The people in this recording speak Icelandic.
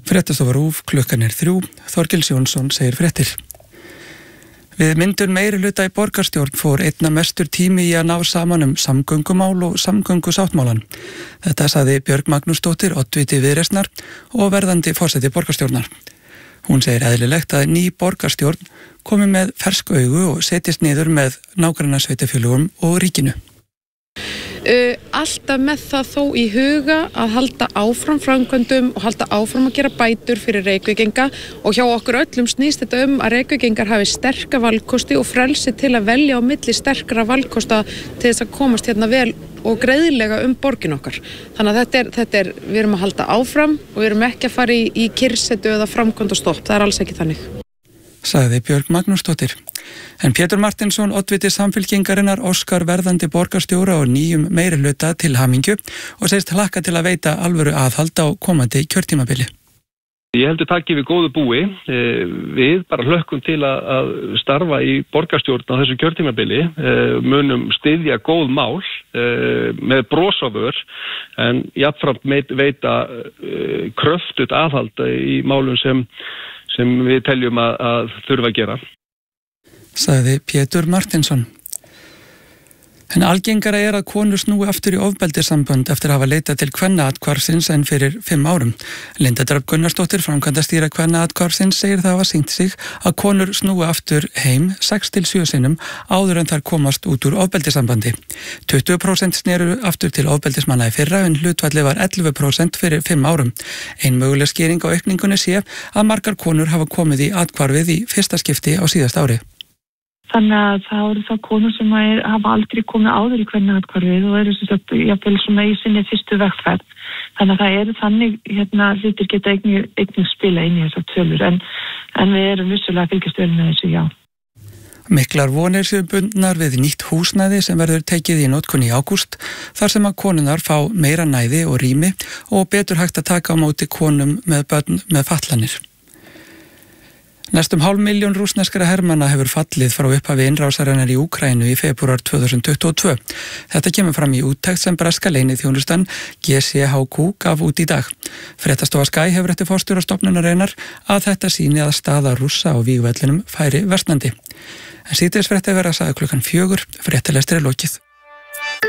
Fréttastofa RÚV, klukkan 3, Þorgils Jónsson segir fréttir. Við myndun meirihluta í borgarstjórn fór einna mestur tími í að ná saman samgöngumál og samgöngusáttmálan. Þetta sagði Björg Magnúsdóttir, oddviti Viðreisnar og verðandi forseti borgarstjórnar. Hún segir eðlilegt að ný borgarstjórn komi með fersk augu og setjist niður með nágrannasveitarfélögum og ríkinu. Alltaf með það þó í huga að halda áfram framkvæmdum og halda áfram að gera bætur fyrir Reykvíkinga, og hjá okkur öllum snýst þetta að Reykvíkingar hafi sterka valkosti og frelsi til að velja á milli sterkra valkosta til þess að komast hérna vel og greiðlega borgin okkar. Þannig að þetta er, við erum að halda áfram og við erum ekki að fara í kyrrsetu eða framkvæmdastopp, það er alls ekki þannig. Sagði Björg Magnúsdóttir. En Pétur Martinsson, oddviti Samfylkingarinnar, óskar verðandi borgarstjóra og nýjum meirihluta til hamingju og segist hlakka til að veita alvöru aðhald á komandi kjörtímabili. Ég heldur takki við góðu búi. Við bara hlökkum til að starfa í borgarstjórn á þessu kjörtímabili, munum styðja góð mál með bros á vör, en jafnframt veita kröftut aðhald í málum sem við teljum að þurfa að gera. Sagði Pétur Martinsson. En algengara að konur snúi aftur í ofbeldissambönd eftir að hafa leitað til kvennaathvarfsins en fyrir 5 árum. Linda Dröfn Gunnarsdóttir, framkvæmdastýra kvennaathvarfsins, segir það hafa sýnt sig að konur snúi aftur heim 6-7 sinnum áður en þær komast út úr ofbeldissambandi. 20% sneru aftur til ofbeldismanna í fyrra en hlutfallið var 11% fyrir 5 árum. Ein möguleg skýring á aukningunni sé að margar konur hafa komið í athvarfið í fyrsta skipti á síðast ári. Þannig að það eru það konur sem hafa aldrei komið áður í kvennaathvarfið og eru jafnvel svona í sinni fyrstu vegferð. Þannig að það eru þannig hlutir geta einnig spila inn í þessar tölur, en við erum vissulega að fylgjast vel með þessu, já. Miklar vonir séu bundnar við nýtt húsnæði sem verður tekið í notkun í ágúst, þar sem að konurnar fá meira næði og rými og betur hægt að taka á móti konum með börn með fatlanir. Næstum 500.000 rússneskra hermanna hefur fallið frá upphafi innrásarinnar í Úkraínu í febrúar 2022. Þetta kemur fram í úttekt sem breska leyniþjónustan GCHQ gaf út í dag. Fréttastofa Sky hefur eftir forstjóra stofnunarinnar að þetta sýni að staða Rússa á vígvellinum færi versnandi. En síðdegis frétti verða sagði klukkan 4, fréttalestri er lokið.